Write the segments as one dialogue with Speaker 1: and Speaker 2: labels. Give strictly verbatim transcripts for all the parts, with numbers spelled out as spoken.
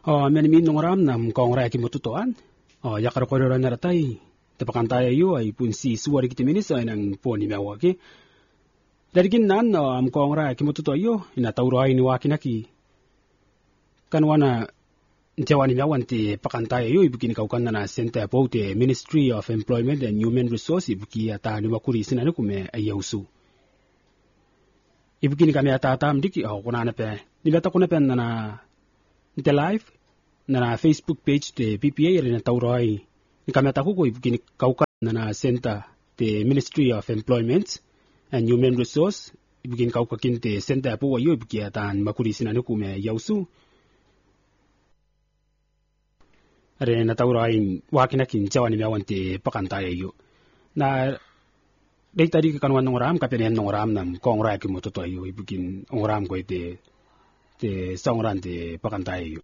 Speaker 1: Oh, meni min ngoram nam kongre ki mututoan. Oh, yakar korora naratai. Tapakantaya yo ay punsi suwari kiti minis ay nang poni mewa ki. Dari ginan am kongre ki mututo yo ina taurai ni wakinaki. Kanwana Njawani mewan te pakantaya yo ibukini kaukan na senta po te Ministry of Employment and Human Resources ibuki ata ni makuri sinane kume ayausu. Ibukini kami ata ata mdiki au kuna na pe ni beta kuna pe na nte live na Facebook page te P P A ri na taurai ni kami ata ko ibukini kaukan na senta te Ministry of Employment and Human Resources ibukini kaukakin te senta po yo ibuki ata ni makuri sinane kume ayausu. Are na taurai wakinakin jawani mewan te pakantaya yo. Na dai tadi ke kanwan ngoram kapenen ngoram nam kongra ki mototo yo ibugin ngoram ko te te songran te pakantaya yo.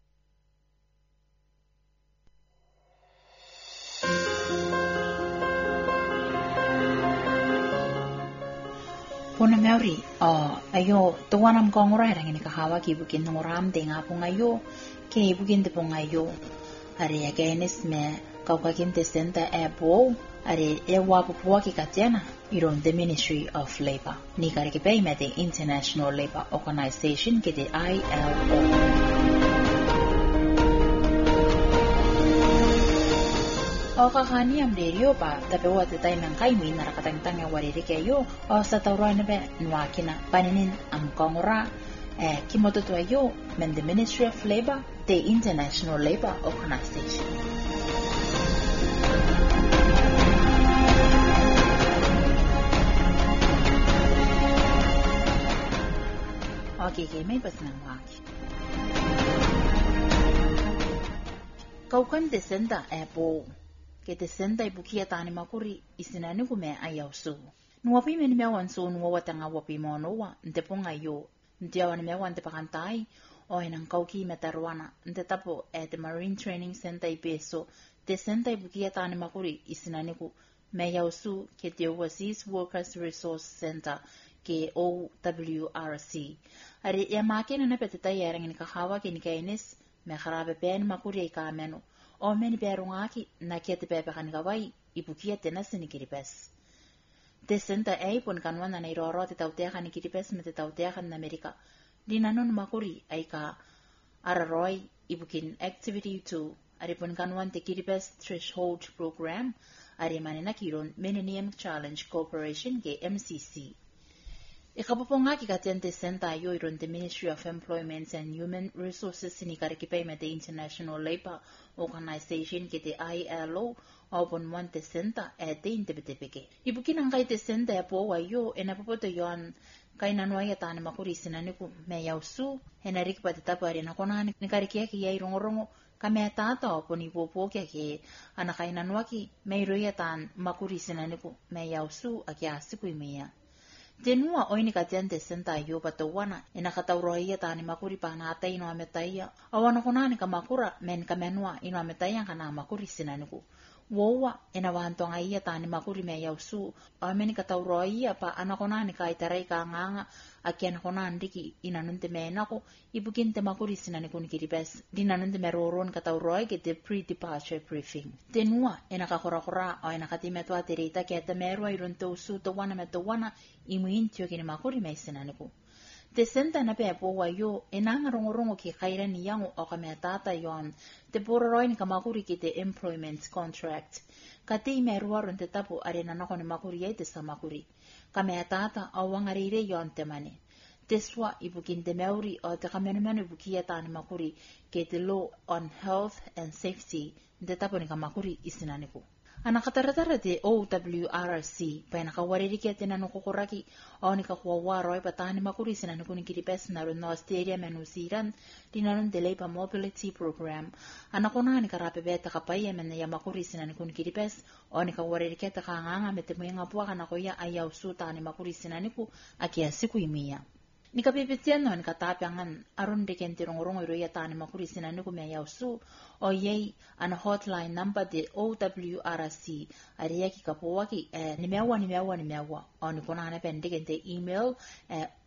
Speaker 2: Puna meuri oh ayo tuwanam kongra rangini kahawa ki ibugin ngoram de ngapunga yo ke ibugin de punga yo. Are against me kaukakin te senta e po are e wapu puaki katena iron the Ministry of Labor ni kariki pay me the International Labor Organization ke the I L O. O kakani am derio pa tapi wa te tai nang kai mi narakatang tanga wariri ke yo o sa taurana be nwakina paninin am kongora eh kimoto to yo men the Ministry of Labor the International Labor Organization. Okay, okay, may bas nang waki. Kaukan desenda epo, ke desenda ibukia tani makuri isinani kume ayausu. Nuwapi meni mewan so nuwa tanga wapi monowa nteponga yo, ntiawan mewan tepakantai. O inang kauki metaruana nte tapo at the Marine Training Center ipeso te senta ibukia tani makuri isinaniku meyausu ke the Overseas Workers Resource Center ke O W R C. Ari ya makina na petita yarang ni kahawa ke ni kainis me kharabe pen makuri ka menu o meni perungaki na ke te pepe kan gawai ibukia tena sini kiripes. Te senta ai pun kanwana na iroro te tautea kan kiripes me te tautea kan na Amerika. Di nanon makuri ay ka araroy ibukin activity two aripon kanwan te kiribes threshold program ari manina kiron Millennium Challenge Corporation ke M C C. Ikapoponga ki katente senta yo iron the Ministry of Employment and Human Resources ni karikipay me the International Labor Organization ke the I L O opon one te senta e te intebetepeke. Ibukin ang kay te senta po wayo enapopoto yon kay nanuaya tani makuri sinaniku me yausu henarik patitapo ari nakonani nikarikia ki yai rongorongo kame tata opo ni popo kia ke anakai nanuaki me iroya tan makuri sinaniku me yausu aki asiku imia. Tenua oini katiante senta yo patawana inakatauroia tani makuri panata ino ametaya awana konani kamakura men kamenua ino ametaya kana makuri sinaniku. Wowa ina wantonga iya tani makuri me yausu ameni katauroia pa anakonani ka itarai ka nganga aki anakonani diki inanunte me nako ibukinte makuri sinani kun kiribes dinanunte me roron katauroi ke the pre-departure briefing. Tenua ina kakorakora o ina katimetu atirita ke atamerua irunte usu tawana me tawana imuintio kini makuri me sinani ku. Te senta na pe po wa yo enanga rongorongo ki kaira ni yango o kame tata yon te pororoi ni kamakuri ki te employment contract ka te ime ruaron te tapo arena nako ni makuri ye te samakuri kame tata o wangarire yon te mane te swa ibukin te meuri o te kamenumenu ibuki ya tani makuri ke te law on health and safety te tapo ni kamakuri isinaniku. Anakataratara te O W R C pa nakawaririki at nanukukuraki o ni kakuwawaroi patani makuri sinanukuni kiripes na rin no Australia menusiran dinanon de Labor Mobility Program anakuna ni karapebeta kapaya men na yamakuri sinanukuni kiripes o ni kawaririki at kanganga metemuyang apuwa kanakuya ayaw suta ni makuri sinaniku akiasiku imiya. Nikapipitian no nikatapiangan aron de kentirong-rong iroya tani makuri sinaniku meyaw su o yay ana hotline number de O W R C ariya ki kapuwa ki eh, nimewa nimewa nimewa o nikuna na pendikente email eh,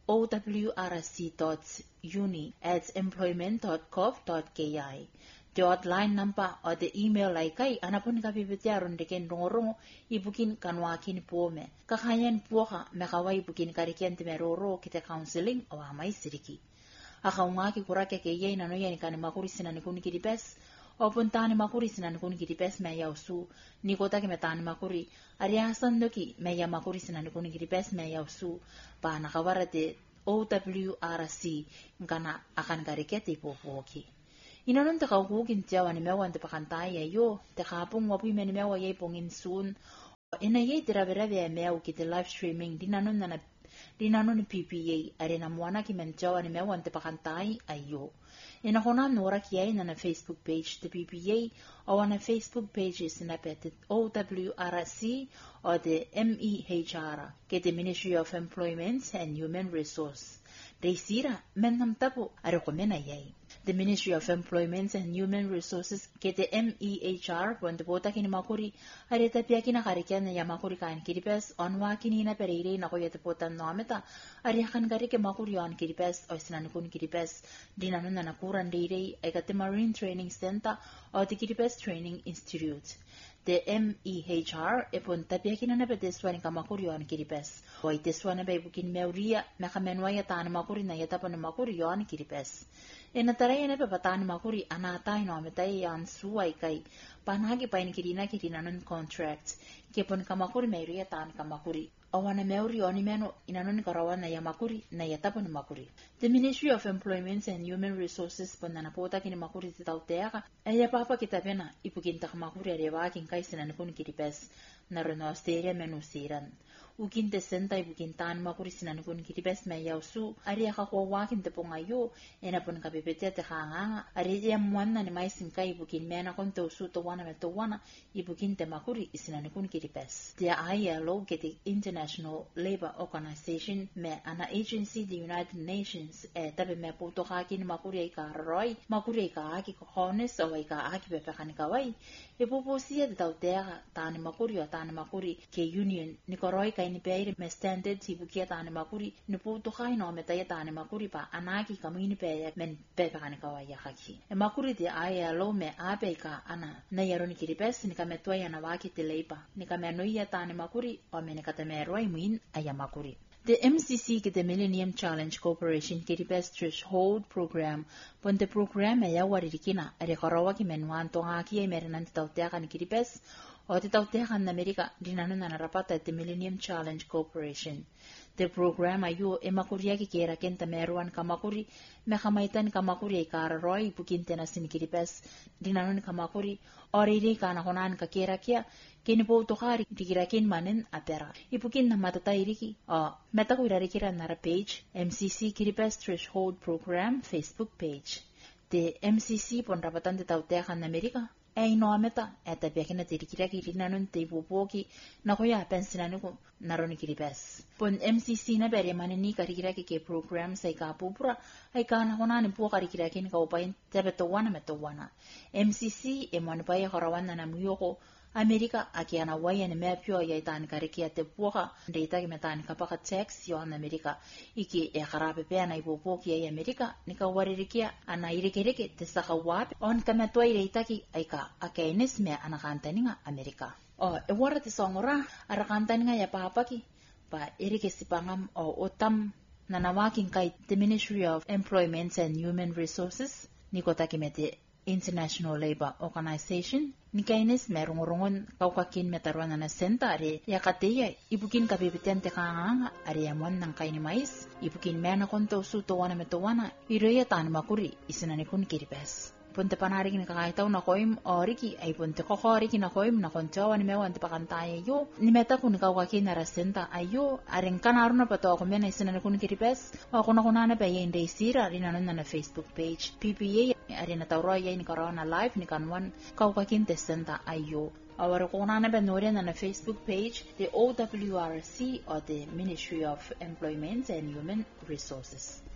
Speaker 2: o w r c dot uni at employment dot gov dot k i. The hotline number or the email like kai anapun ka bibitiaron deken rongorongo ibukin kanwakin puome. Kakayan puoka mekawai bukin karikian temeroro kite counseling o amai siriki. Akaungaki kurake ke yei nano yani kane makuri sinani kuni kiripes. O puntani makuri sinani kuni kiripes me yausu. Nikota ke metani makuri. Ariasan doki me ya makuri sinani kuni kiripes me yausu. Pa nakawarate O W R C ngana akan karikete popoki. Inanon te kaukukin tiawa ni mewan te pakantaya yo, te kapung wapi men mewa yay pongin soon. Ina yay tiraberebe e mewa ki te live streaming, dinanon na dinanon ni P P A, are na mwana ki men tiawa ni mewan te pakantay ayo. Ina konam nora ki ay na na Facebook page te P P A, o na Facebook page sinapete O W R C o the M E H R, ke the Ministry of Employment and Human Resource. Reisira, men nam tapo, are komena yay. The Ministry of Employment and Human Resources ke te M E H R pon te pota kini makuri are te pia kina karikian na ya makuri kan kiripes onwa kini na pereire na ko te pota no ameta are kan karike makuri on kiripes o sinan kun kiripes dinano na nakuran deire ay ka te Marine Training Center o te Kiripes Training Institute. The M E H R e pon tapia kina na peteswa ni kamakuri on kiripes o iteswa na be bukin meuria na kamenwa ya tan makuri na ya tapon makuri on kiripes. Ena tarai na pepatani makuri anatai no ametai yan suai kai panagi pain kirina kirina non contract kepon kamakuri meiria tan kamakuri awana meuri oni meno inanon karawan na yamakuri na yatapon makuri. The Ministry of Employment and Human Resources ponana pota kini makuri titauteaka aya papa kitapena ipukinta kamakuri arewa kin kai sinan kun kiripes na renosteria menusiran. Ukin te senta ibukintan makuri sinan kun kiripes me yausu aria ka ko wakin te pongayo ena pon ka pepete te hanga aria mwanna ni mai sinkai ibukin mena kon te usu to wana me to wana ibukin te makuri sinan kun kiripes. The I L O ke te International Labour Organization me ana agency the United Nations e tabe me poto hakin makuri ai ka roi makuri ai ka aki ko hones o ai ka aki pepe kan kawai e poposia te tautea tani makuri o tani makuri ke union ni koroi ka ni peire me standard tibukia tani makuri ni poto hai no me tai tani makuri pa anaki kamini pe men pepe kan kawai ya haki e makuri te I L O me ape ka ana na yaroni kiripes ni kametwa ya na waki te leipa ni kamenoia tani makuri o me ne katameroi muin aya makuri. The M C C ke the Millennium Challenge Corporation Kiripes Threshold Program pon te program e ya waririkina are karawa ki menwan tonga ki e merenan te tautea kan Kiripes o te tautea kan Amerika dinano na narapata te Millennium Challenge Corporation. The program ayu e makuria ki kera kenta meruan kamakuri me kamaitan kamakuri e kararoi pukin na sin Kiripes dinano kamakuri oriri kana honan ka kera kia kini po tokari dikirakin manen apera ipukin na matatai riki o meta ko irarikira nara page M C C Kiripes Threshold Program Facebook page. The M C C pon rapatan te tautea kan Amerika e ino meta eta pekina te dikiraki rinanon te ipopoki na koya pensinanu ko naroni Kiripes pon M C C na bere maneni karikiraki ke program sai ka pupura ai kana honan po karikirakin ka upain tebeto wana meto wana M C C e manpai harawan na muyoko Amerika aki ana waya ni mepio ya itani karikia te puoka ndeita ki metani kapaka tax yo ana Amerika iki e kharape pe ana ipopoki ya Amerika nika waririkia ana irikirike te saka wapi on kametwa ireita ki aika akenis me ana kantaninga Amerika o e wara te songora ara kantaninga ya papaki pa irike sipangam o otam nanawakin kai the Ministry of Employment and Human Resources nikotaki mete International Labour Organization nikaines merungorongon kaukakin metaruan na senta are yakateya ibukin kapipitian te kanga are yamon nang kaini mais ibukin mena konto suto wana metowana iroya tan makuri isinani kun Kiripes punte panarik ni kakaitaw na koim oriki ay punte kokoriki na koim na kontawa ni mewan te pakantaya yo ni meta kun kaukakin na rasenta ayo areng kanaro na pato ako mena isinani kun Kiripes o kuna kuna na pa yin sira rinanon na na Facebook page P P A ari na tawro ya ni corona live ni kanwan kaukakin te senta ayo awar ko na na benore na na Facebook page the O W R C or the Ministry of Employment and Human Resources.